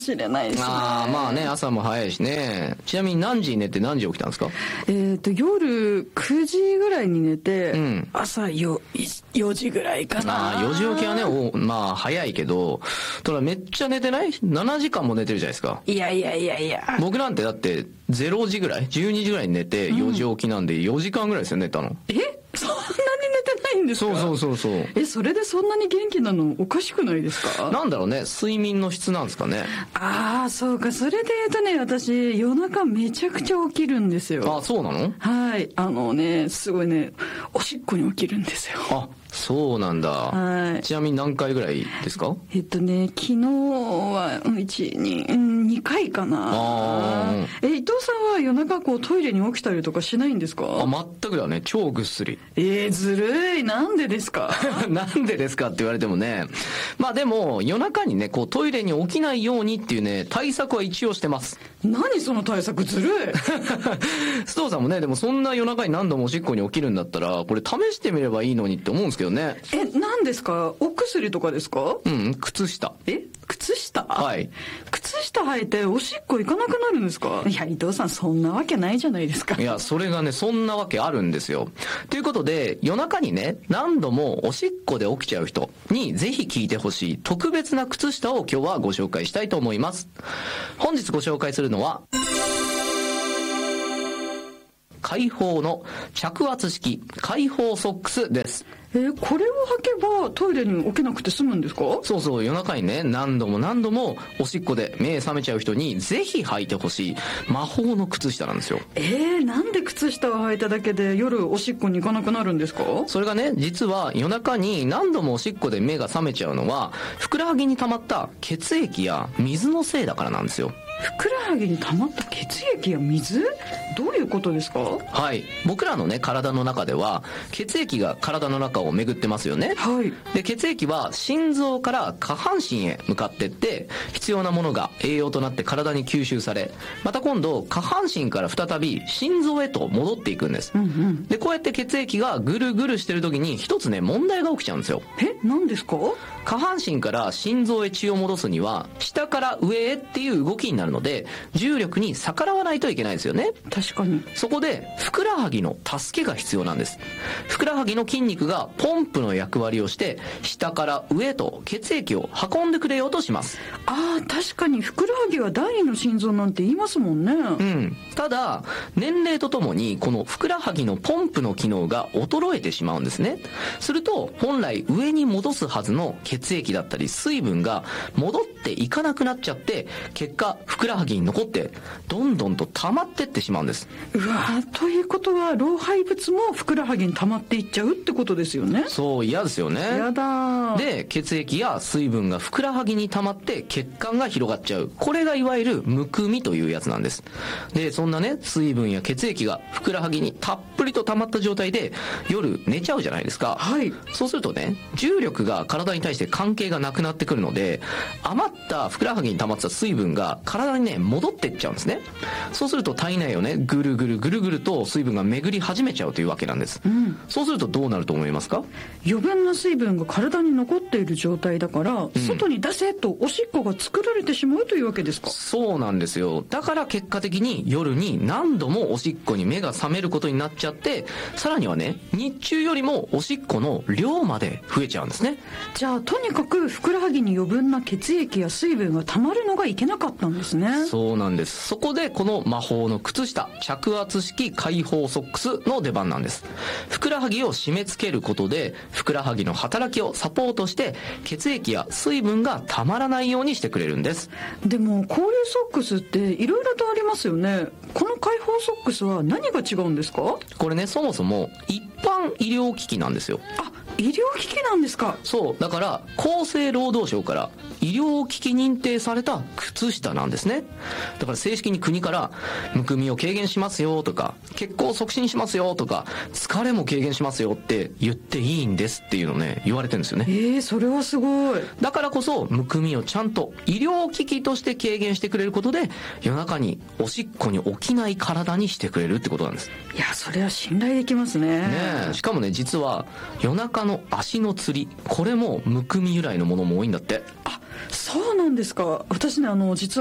しれないですね。 まあね、朝も早いしね。ちなみに何時に寝て何時起きたんですか？ 夜9時ぐらいに寝て、朝4時ぐらいかな。 4時起きはね、まあ早いけど、ただめっちゃ寝てない？ 7 時間も寝てるじゃないですか。 いや。 僕なんてだって0時ぐらい ?12 時ぐらいに寝て4時起きなんで4時間ぐらいですよ、寝たの。 そんなに寝てないんですか？ そう。 それでそんなに元気なのおかしくないですか？ なんだろうね、睡眠の質なんですかね。 そうか。それで言うとね、私夜中めちゃくちゃ起きるんですよ。 そうなの？ はい。すごいね、おしっこに起きるんですよ。 そうなんだ。 はい。 ちなみに何回ぐらいですか？ 昨日は2回かな。伊藤さんは夜中トイレに起きたりとかしないんですか？ 全くだね。超ぐっすり。 ずるい。なんでですか？ なんでですかって言われてもね。まあでも夜中にね、トイレに起きないようにっていうね、対策は一応してます。 何その対策？ずるい。 須藤さんもね、でもそんな夜中に何度もおしっこに起きるんだったら、これ試してみればいいのにって思うんですけどね。 何ですか？お薬とかですか？ 靴下。 靴下？ はい。 靴下履いておしっこ行かなくなるんですか？いや、伊藤さん、そんなわけないじゃないですか。 いや、それがね、そんなわけあるんですよ。ということで、夜中にね、何度もおしっこで起きちゃう人にぜひ聞いてほしい特別な靴下を今日はご紹介したいと思います。本日ご紹介するのは、開放の着圧式開放ソックスです。 これを履けばトイレに起きなくて済むんですか？ そう、夜中にね、何度もおしっこで目覚めちゃう人にぜひ履いてほしい魔法の靴下なんですよ。 なんで靴下を履いただけで夜おしっこに行かなくなるんですか？ それがね、実は夜中に何度もおしっこで目が覚めちゃうのは、ふくらはぎに溜まった血液や水のせいだからなんですよ。 ふくらはぎに溜まった血液や水？どういうことですか？ はい。僕らのね、体の中では血液が体の中を巡ってますよね。 はい。 で、血液は心臓から下半身へ向かってって必要なものが栄養となって体に吸収され、また今度下半身から再び心臓へと戻っていくんです。で、こうやって血液がぐるぐるしてる時に一つね、問題が起きちゃうんですよ。 何ですか？ 下半身から心臓へ血を戻すには下から上へっていう動きになるので、重力に逆らわないといけないですよね。 確かに。 そこでふくらはぎの助けが必要なんです。ふくらはぎの筋肉がポンプの役割をして下から上へと血液を運んでくれようとします。 確かにふくらはぎは第二の心臓なんて言いますもんね。 ただ年齢とともにこのふくらはぎのポンプの機能が衰えてしまうんですね。すると本来上に戻すはずの血液だったり水分が戻っていかなくなっちゃって、結果ふくらはぎに残ってどんどんと溜まってってしまうんです。 ということは老廃物もふくらはぎに溜まっていっちゃうってことですよね。 そう、嫌ですよね。 やだ。 で、血液や水分がふくらはぎに溜まって血管が広がっちゃう。これがいわゆるむくみというやつなんです。で、そんなね、水分や血液がふくらはぎにたっぷりと溜まった状態で夜寝ちゃうじゃないですか。 はい。 そうするとね、重力が体に対して関係がなくなってくるので、余ったふくらはぎに溜まった水分が体にね、戻ってっちゃうんですね。そうすると体内をね、ぐるぐると水分が巡り始めちゃうというわけなんです。そうするとどうなると思いますか？ 余分な水分が体に残っている状態だから、外に出せとおしっこが作られてしまうというわけですか？ そうなんですよ。だから結果的に夜に何度もおしっこに目が覚めることになっちゃって、さらにはね、日中よりもおしっこの量まで増えちゃうんですね。 じゃあとにかくふくらはぎに余分な血液や水分が溜まるのがいけなかったんですね。 そうなんです。そこでこの魔法の靴下、着圧式開放ソックスの出番なんです。ふくらはぎを締め付けることでふくらはぎの働きをサポートして血液や水分がたまらないようにしてくれるんです。 でもこういうソックスっていろいろとありますよね。この開放ソックスは何が違うんですか？ これね、そもそも一般医療機器なんですよ。 医療機器なんですか？ そう、だから厚生労働省から医療機器認定された靴下なんですね。だから正式に国からむくみを軽減しますよとか、血行を促進しますよとか、疲れも軽減しますよって言っていいんですっていうのをね、言われてるんですよね。 それはすごい。 だからこそむくみをちゃんと医療機器として軽減してくれることで、夜中におしっこに起きない体にしてくれるってことなんです。 いや、それは信頼できますね。 しかもね、実は夜中の足のつり、これもむくみ由来のものも多いんだって。 そうなんですか。私ね実は